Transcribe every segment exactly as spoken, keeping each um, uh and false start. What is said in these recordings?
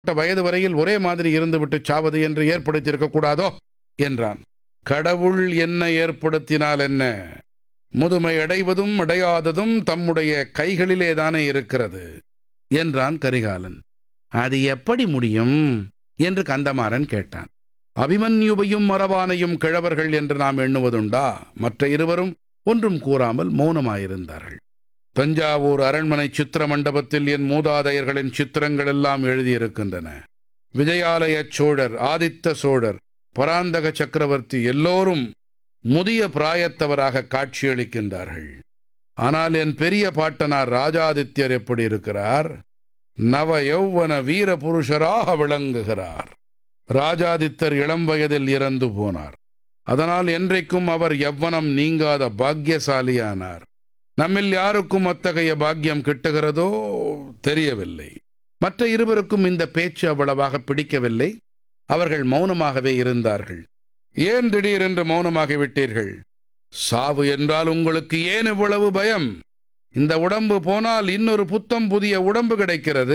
வயது வரையில் ஒரே மாதிரி இருந்துவிட்டு சாவது என்று ஏற்படுத்தியிருக்க கூடாதோ என்றான். கடவுள் என்ன ஏற்படுத்தினால் என்ன? முதுமை அடைவதும் அடையாததும் தம்முடைய கைகளிலேதானே இருக்கிறது என்றான் கரிகாலன். அது எப்படி முடியும் என்று கந்தமாறன் கேட்டான். அபிமன்யுவையும் மறவானையும் கிழவர்கள் என்று நாம் எண்ணுவதுண்டா? மற்ற இருவரும் ஒன்றும் கூறாமல் மௌனமாயிருந்தார்கள். தஞ்சாவூர் அரண்மனை சித்திர மண்டபத்தில் என் மூதாதையர்களின் சித்திரங்கள் எல்லாம் எழுதியிருக்கின்றன. விஜயாலய சோழர், ஆதித்த சோழர், பராந்தக சக்கரவர்த்தி எல்லோரும் முதிய பிராயத்தவராக காட்சியளிக்கின்றார்கள். ஆனால் என் பெரிய பாட்டனார் ராஜாதித்யர் எப்படி இருக்கிறார்? நவ யௌவன வீர புருஷராக விளங்குகிறார். ராஜாதித்தர் இளம் வயதில் இறந்து போனார். அதனால் என்றைக்கும் அவர் யவ்வனம் நீங்காத பாக்கியசாலியானார். நம்மில் யாருக்கும் அத்தகைய பாக்கியம் கிட்டுகிறதோ தெரியவில்லை. மற்ற இருவருக்கும் இந்த பேச்சு அவ்வளவாக பிடிக்கவில்லை. அவர்கள் மௌனமாகவே இருந்தார்கள். ஏன் திடீரென்று மௌனமாகிவிட்டீர்கள்? சாவு என்றால் உங்களுக்கு ஏன் இவ்வளவு பயம்? இந்த உடம்பு போனால் இன்னொரு புத்தம் புதிய உடம்பு கிடைக்கிறது.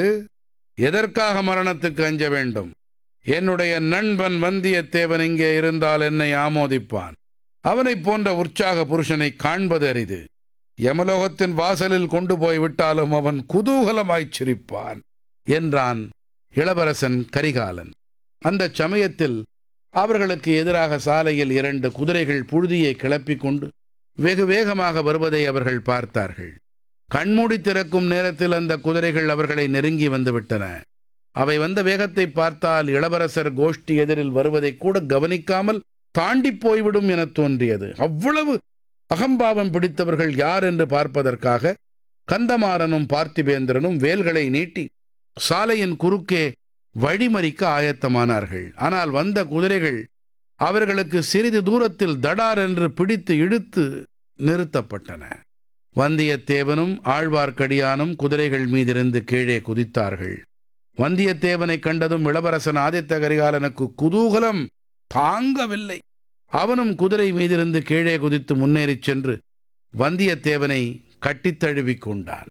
எதற்காக மரணத்துக்கு அஞ்ச வேண்டும்? என்னுடைய நண்பன் வந்தியத்தேவன் இங்கே இருந்தால் என்னை ஆமோதிப்பான். அவனைப் போன்ற உற்சாக புருஷனை காண்பது அரிது. யமலோகத்தின் வாசலில் கொண்டு போய் விட்டாலும் அவன் குதூகலமாய்ச் சிரிப்பான் என்றான் இளவரசன் கரிகாலன். அந்த சமயத்தில் அவர்களுக்கு எதிராக சாலையில் இரண்டு குதிரைகள் புழுதியை கிளப்பிக் கொண்டு வெகு வேகமாக வருவதை அவர்கள் பார்த்தார்கள். கண்மூடி திறக்கும் நேரத்தில் அந்த குதிரைகள் அவர்களை நெருங்கி வந்துவிட்டன. அவை வந்த வேகத்தை பார்த்தால் இளவரசர் கோஷ்டி எதிரில் வருவதை கூட கவனிக்காமல் தாண்டி போய்விடும் என தோன்றியது. அவ்வளவு அகம்பாவம் பிடித்தவர்கள் யார் என்று பார்ப்பதற்காக கந்தமாறனும் பார்த்திபேந்திரனும் வேல்களை நீட்டி சாலையின் குறுக்கே வழிமறிக்க ஆயத்தமானார்கள். ஆனால் வந்த குதிரைகள் அவர்களுக்கு சிறிது தூரத்தில் தடார் என்று பிடித்து இழுத்து நிறுத்தப்பட்டன. வந்தியத்தேவனும் ஆழ்வார்க்கடியானும் குதிரைகள் மீதிருந்து கீழே குதித்தார்கள். வந்தியத்தேவனை கண்டதும் இளவரசன் ஆதித்த கரிகாலனுக்கு குதூகலம் தாங்கவில்லை. அவனும் குதிரை மீதிருந்து கீழே குதித்து முன்னேறிச் சென்று வந்தியத்தேவனை கட்டித் தழுவிக் கொண்டான்.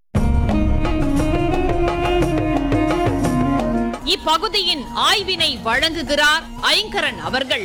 இப்பகுதியின் ஆய்வினை வழங்குகிறார் ஐங்கரன் அவர்கள்.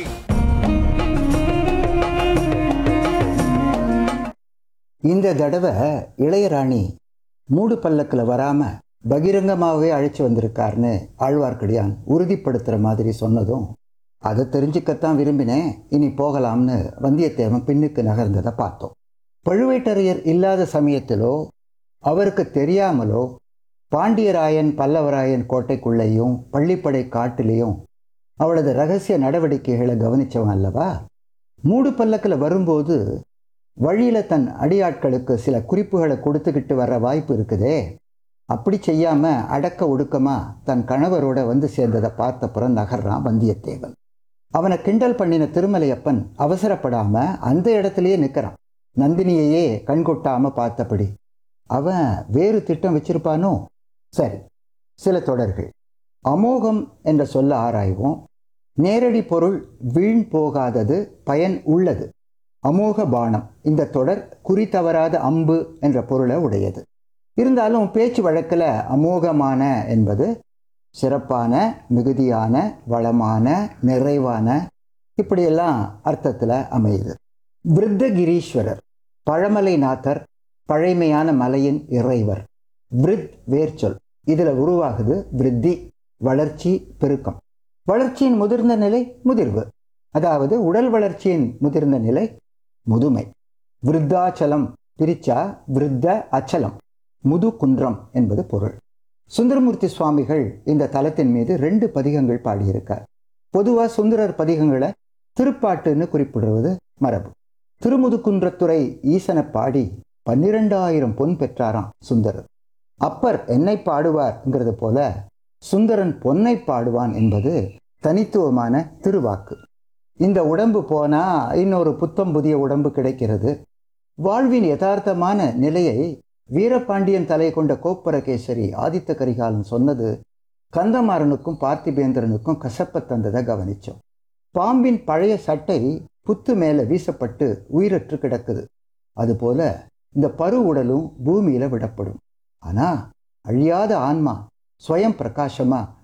இந்த தடவை இளையராணி மூடு பல்லக்கில் வராம பகிரங்கமாகவே அழைச்சி வந்திருக்காருன்னு ஆழ்வார்க்கடியான் உறுதிப்படுத்துகிற மாதிரி சொன்னதும் அதை தெரிஞ்சுக்கத்தான் விரும்பினேன், இனி போகலாம்னு வந்தியத்தேவன் பின்னுக்கு நகர்ந்ததை பார்த்தோம். பழுவேட்டரையர் இல்லாத சமயத்திலோ அவருக்கு தெரியாமலோ பாண்டியராயன் பல்லவராயன் கோட்டைக்குள்ளேயும் பள்ளிப்படை காட்டிலையும் அவளது ரகசிய நடவடிக்கைகளை கவனித்தவன் அல்லவா. மூடு பல்லக்கில் வரும்போது வழியில் தன் அடியாட்களுக்கு சில குறிப்புகளை கொடுத்துக்கிட்டு வர்ற வாய்ப்பு இருக்குதே. அப்படி செய்யாமல் அடக்க ஒடுக்கமாக தன் கணவரோட வந்து சேர்ந்ததை பார்த்தப்புறம் நகர்றான் வந்தியத்தேவன். அவனை கிண்டல் பண்ணின திருமலையப்பன் அவசரப்படாமல் அந்த இடத்துலையே நிற்கிறான், நந்தினியையே கண்கொட்டாமல் பார்த்தபடி. அவன் வேறு திட்டம் வச்சிருப்பானோ? சரி, சில தொடர்கள். அமோகம் என்ற சொல்ல ஆராய்வோம். நேரடி பொருள் வீண் போகாதது, பயன் உள்ளது. அமோக பானம். இந்த தொடர் குறித்தவராத அம்பு என்ற பொருளை உடையது. இருந்தாலும் பேச்சு வழக்கில் அமோகமான என்பது சிறப்பான, மிகுதியான, வளமான, நிறைவான, இப்படியெல்லாம் அர்த்தத்தில் அமையுது. விருத்தகிரீஸ்வரர், பழமலைநாதர், பழைமையான மலையின் இறைவர். விருத் வேர்ச்சொல், இதில் உருவாகுது விருத்தி, வளர்ச்சி, பெருக்கம். வளர்ச்சியின் முதிர்ந்த நிலை முதிர்வு, அதாவது உடல் வளர்ச்சியின் முதிர்ந்த நிலை முதுமை. விருத்தாச்சலம் பிரிச்சா விருத்த அச்சலம், முது குன்றம் என்பது பொருள். சுந்தரமூர்த்தி சுவாமிகள் இந்த தலத்தின் மீது ரெண்டு பதிகங்கள் பாடியிருக்கார். பொதுவாக சுந்தரர் பதிகங்களை திருப்பாட்டுன்னு குறிப்பிடுவது மரபு. திருமுதுகுன்றத்துறை ஈசனை பாடி பன்னிரெண்டாயிரம் பொன் பெற்றாராம் சுந்தரர். அப்பர் என்னை பாடுவார்ங்கிறது போல சுந்தரன் பொன்னை பாடுவான் என்பது தனித்துவமான திருவாக்கு. இந்த உடம்பு போனா இன்னொரு புத்தம் புதிய உடம்பு கிடைக்கிறது. வாழ்வின் யதார்த்தமான நிலையை வீரபாண்டியன் தலை கொண்ட கோப்பரகேசரி ஆதித்த கரிகாலன் சொன்னது கந்தமாறனுக்கும் பார்த்திபேந்திரனுக்கும் கசப்ப தந்ததை கவனிச்சோம். பாம்பின் பழைய சட்டை புத்து மேலே வீசப்பட்டு உயிரற்று கிடக்குது. அதுபோல இந்த பரு உடலும் பூமியில விடப்படும். ஆனா அழியாத ஆன்மா ஸ்வயம் பிரகாசமா